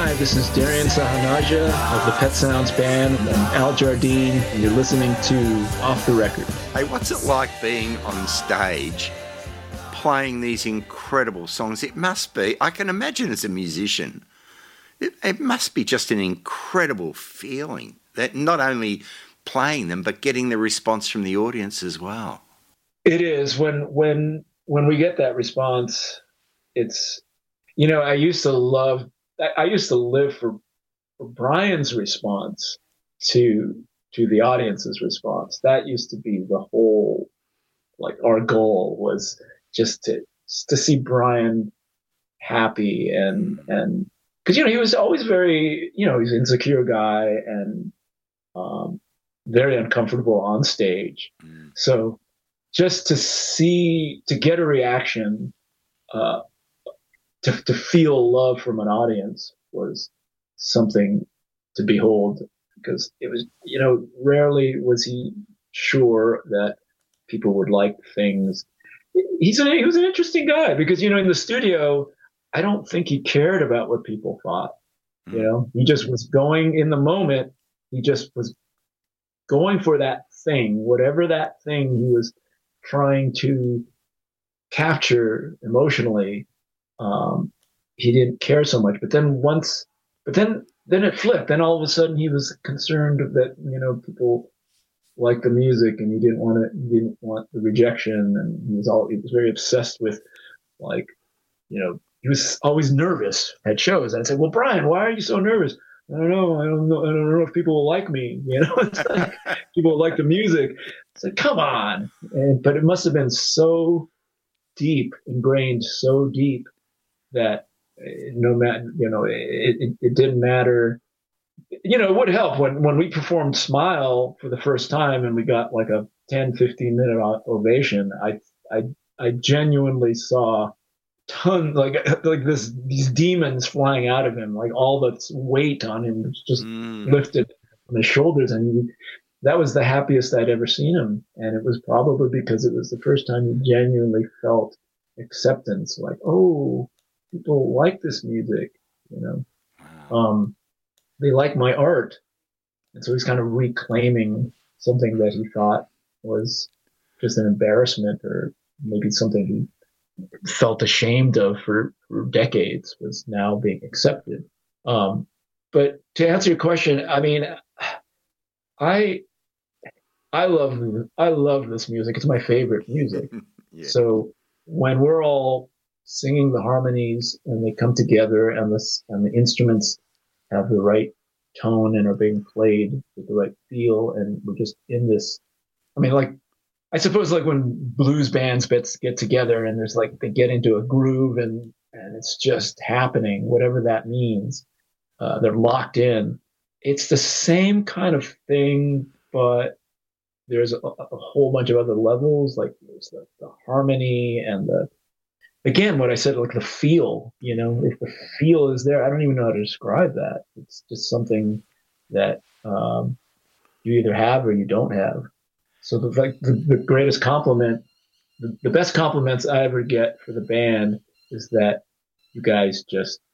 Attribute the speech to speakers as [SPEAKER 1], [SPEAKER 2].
[SPEAKER 1] Hi, this is Darian Sahanaja of the Pet Sounds Band and Al Jardine, and you're listening to Off the Record.
[SPEAKER 2] Hey, what's it like being on stage playing these incredible songs? It must be, I can imagine as a musician, it must be just an incredible feeling that not only playing them, but getting the response from the audience as well.
[SPEAKER 1] It is. When we get that response, it's, you know, I used to live for Brian's response to the audience's response. That used to be the whole, like, our goal was just to see Brian happy and because, you know, he was always very, you know, he's an insecure guy and very uncomfortable on stage. So just to get a reaction, to feel love from an audience was something to behold, because it was, you know, rarely was he sure that people would like things. He was an interesting guy because, you know, in the studio, I don't think he cared about what people thought. You know, he just was going in the moment. He just was going for that thing, whatever that thing he was trying to capture emotionally. He didn't care so much. But then then it flipped. Then all of a sudden he was concerned that, you know, people like the music and he didn't want the rejection. And he was very obsessed with, like, you know, he was always nervous at shows. I'd say, well, Brian, why are you so nervous? I don't know if people will like me. You know, it's like, people will like the music. It's like, come on. But it must have been so ingrained so deep that no matter, you know, it didn't matter. You know, it would help when we performed Smile for the first time and we got like a 10-15 minute ovation. I genuinely saw these demons flying out of him, like all the weight on him was just lifted from his shoulders, and that was the happiest I'd ever seen him. And it was probably because it was the first time he genuinely felt acceptance, like, oh, people like this music, you know. They like my art. And so he's kind of reclaiming something that he thought was just an embarrassment, or maybe something he felt ashamed of for decades, was now being accepted. But to answer your question, I mean, I love this music. It's my favorite music. Yeah. So when we're all singing the harmonies and they come together and the instruments have the right tone and are being played with the right feel, and we're just in this, I mean, like, I suppose like when blues bands get together and there's like, they get into a groove and it's just happening, whatever that means. They're locked in. It's the same kind of thing, but there's a whole bunch of other levels. Like there's the harmony and again, what I said, like the feel, you know, if the feel is there, I don't even know how to describe that. It's just something that you either have or you don't have. So the greatest compliment, the best compliments I ever get for the band is that you guys just